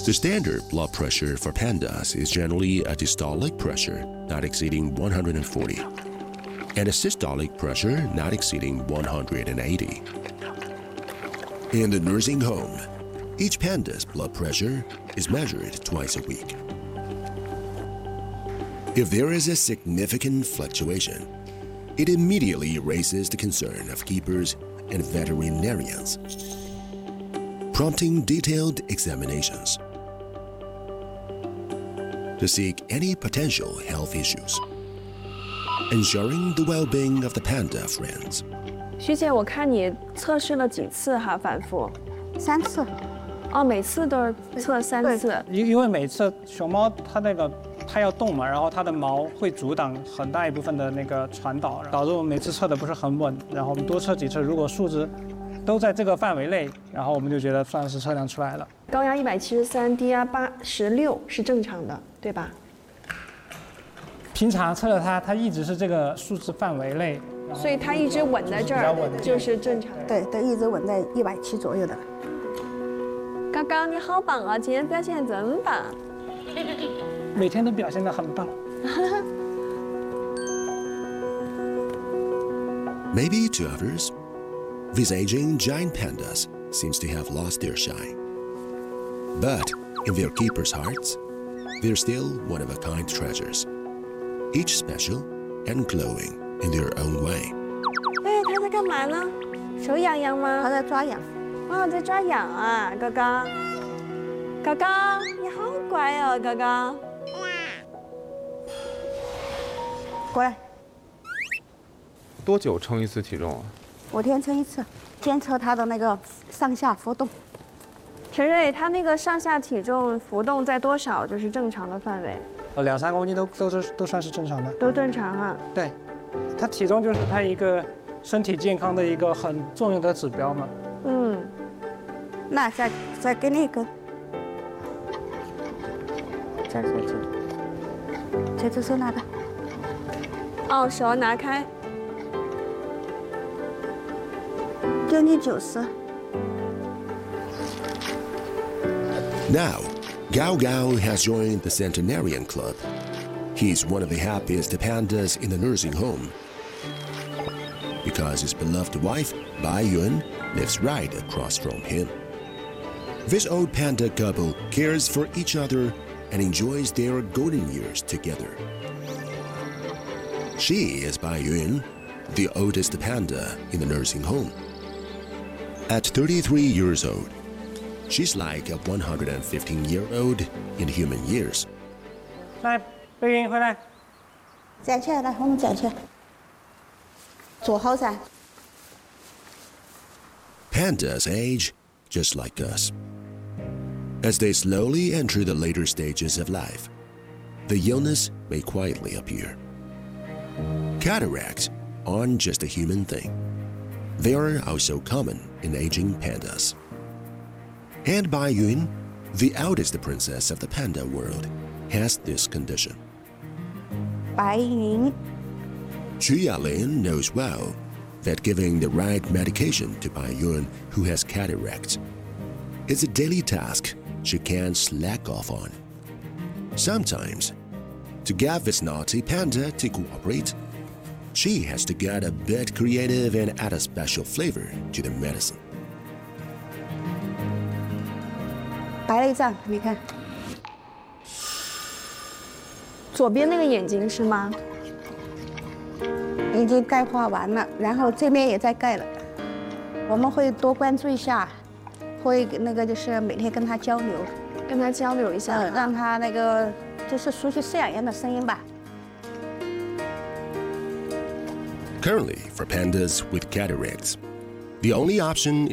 The standard blood pressure for pandas is generally a systolic pressure not exceeding 140 and a systolic pressure not exceeding 180. In the nursing home, each panda's blood pressure is measured twice a week. If there is a significant fluctuation, it immediately raises the concern of keepers and veterinarians, prompting detailed examinations to seek any potential health issues, ensuring the well-being of the panda friends. 徐姐，我看你测试了几次哈？反复 3次。 哦，每次都是测3次。 因为每次熊猫它要动嘛，然后它的毛会阻挡很大一部分的那个传导，导致我们每次测的不是很稳。然后我们多测几次，如果数值都在这个范围内，然后我们就觉得算是测量出来了。 高压173，低压86是正常的，对吧？ 平常测了它一直是这个数值范围内， 所以它一直稳在这儿，就是正常。 对，一直稳在170左右的。 刚刚你好棒啊，今天表现真棒。 每天都表现得很棒。 Maybe to others, these aging giant pandas seems to have lost their shine. But in their keepers' hearts, they're still one-of-a-kind treasures, each special and glowing in their own way. 哎，它在干嘛呢？手痒痒吗？ 它在抓痒。 哦，在抓痒啊，高高。高高，你好乖哦，高高。 过来。 多久称一次体重啊 ？5天称1次，监测它的那个上下浮动。 陈瑞，它那个上下体重浮动在多少就是正常的范围 ？2、3公斤都算是正常的。 都正常啊。 对，它体重就是它一个身体健康的一个很重要的指标嘛。 嗯。 那再给你一根。这只手拿的。 哦，手拿开。 给你90。 Now, Gao Gao has joined the Centenarian Club. He's one of the happiest pandas in the nursing home because his beloved wife, Bai Yun, lives right across from him. This old panda couple cares for each other and enjoys their golden years together. She is Bai Yun, the oldest panda in the nursing home. At 33 years old, she's like a 115-year-old in human years. 来，贝云回来。 站起来，来，我们站起来。坐好噻。 Pandas age just like us. As they slowly enter the later stages of life, the illness may quietly appear. Cataracts aren't just a human thing. They are also common in aging pandas. And Bai Yun, the eldest princess of the panda world, has this condition. 白云。 Xu Yalin knows well that giving the right medication to Bai Yun, who has cataracts, is a daily task she can't slack off on. Sometimes, to get this naughty panda to cooperate, she has to get a bit creative and add a special flavor to the medicine. 白了一张，你看。 左边那个眼睛是吗？ 已经钙化完了，然后这边也在钙了。我们会多关注一下，会那个就是每天跟他交流， 跟他交流一下， 让他那个就是熟悉饲养员的声音吧。 Currently, for pandas with cataracts, the only option